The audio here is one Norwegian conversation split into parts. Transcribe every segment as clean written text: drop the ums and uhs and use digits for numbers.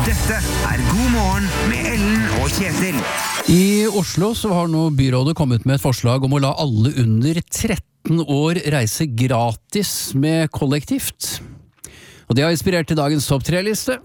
Dette God morgen med Ellen og Kjetil. I Oslo så har nå byrådet kommet med et forslag om å la alle under 13 år reise gratis med kollektivt. Og det har inspirert til dagens topp 3-liste.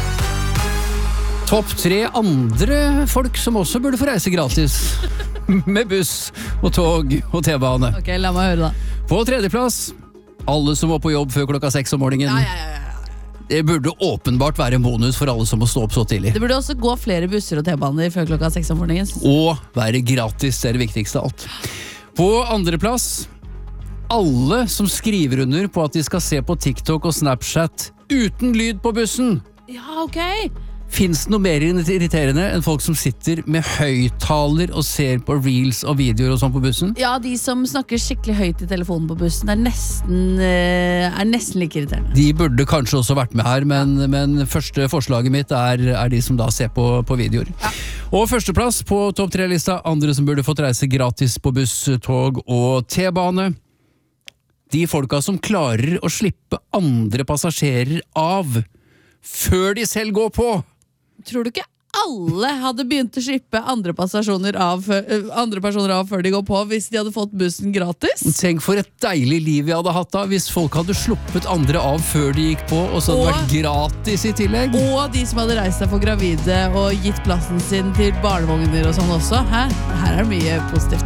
Topp 3 andre folk som også burde få reise gratis med buss og tog og T-bane. Ok, la meg høre da. På tredjeplass, alle som må på jobb før klokka 6 om morgenen. Ja. Det burde åpenbart være en bonus for alle som må stå opp så tidlig. Det burde også gå flere busser og T-baner før klokka 6 om morgenen. Og være gratis, det er det viktigste av alt. På andreplass, alle som skriver under på at de skal se på TikTok og Snapchat uten lyd på bussen. Ja, ok. Finnes det noe mer irriterende enn folk som sitter med høyttaler og ser på reels og videoer og sånn på bussen? Ja, de som snakker skikkelig høyt i telefonen på bussen er nesten like irriterende. De burde kanskje også vært med her, men første forslaget mitt er de som da ser på videoer. Ja. Og førsteplass på topp 3-lista, andre som burde fått reise gratis på buss, tog og T-bane. De folka som klarer å slippe andre passasjerer av før de selv går på. Tror du ikke alle hadde begynt å slippe andre personer av før de går på hvis de hadde fått bussen gratis? Tenk for et deilig liv vi hadde hatt da hvis folk hadde sluppet andre av før de gikk på, og så hadde det vært gratis i tillegg. Og de som hadde reist seg for gravide og gitt plassen sin til barnevogner og sånn også. Her er det mye positivt.